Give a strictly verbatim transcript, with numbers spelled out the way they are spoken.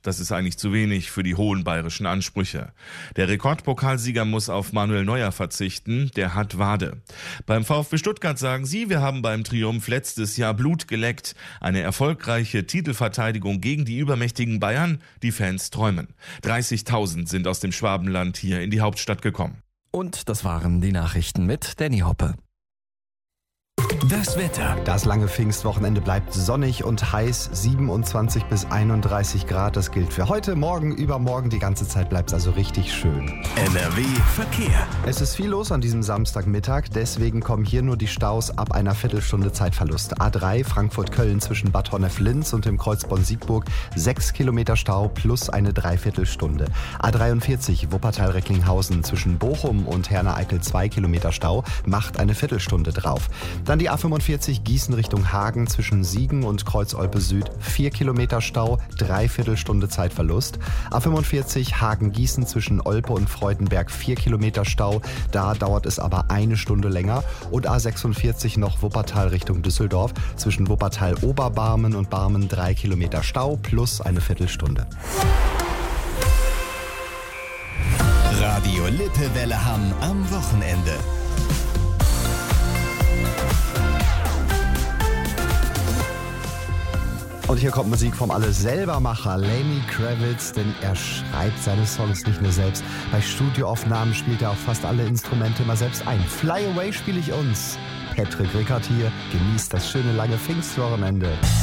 Das ist eigentlich zu wenig für die hohen bayerischen Ansprüche. Der Rekordpokalsieger muss auf Manuel Neuer verzichten, der hat Wade. Beim VfB Stuttgart sagen sie, wir haben beim Triumph letztes Jahr Blut geleckt. Eine erfolgreiche Titelverteidigung gegen die übermächtigen Bayern, die Fans träumen. dreißigtausend sind aus dem Schwabenland hier in die Hauptstadt gekommen. Und das waren die Nachrichten mit Danny Hoppe. Das Wetter. Das lange Pfingstwochenende bleibt sonnig und heiß, siebenundzwanzig bis einunddreißig Grad. Das gilt für heute, morgen, übermorgen. Die ganze Zeit bleibt es also richtig schön. N R W Verkehr. Es ist viel los an diesem Samstagmittag, deswegen kommen hier nur die Staus ab einer Viertelstunde Zeitverlust. A drei Frankfurt-Köln zwischen Bad Honnef-Linz und dem Kreuz Bonn-Siegburg, sechs Kilometer Stau plus eine Dreiviertelstunde. A dreiundvierzig Wuppertal-Recklinghausen zwischen Bochum und Herne-Eickel, zwei Kilometer Stau, macht eine Viertelstunde drauf. Dann die A fünfundvierzig Gießen Richtung Hagen zwischen Siegen und Kreuz-Olpe Süd, vier Kilometer Stau, Dreiviertelstunde Zeitverlust. A fünfundvierzig Hagen-Gießen zwischen Olpe und Freudenberg, vier Kilometer Stau, da dauert es aber eine Stunde länger. Und A sechsundvierzig noch Wuppertal Richtung Düsseldorf zwischen Wuppertal-Oberbarmen und Barmen, drei Kilometer Stau plus eine Viertelstunde. Radio Lippewelle Hamm am Wochenende. Und hier kommt Musik vom Alle-Selbermacher Lenny Kravitz, denn er schreibt seine Songs nicht nur selbst. Bei Studioaufnahmen spielt er auch fast alle Instrumente immer selbst ein. Fly Away spiele ich uns. Patrick Rickert hier, genießt das schöne lange Pfingstwochenende.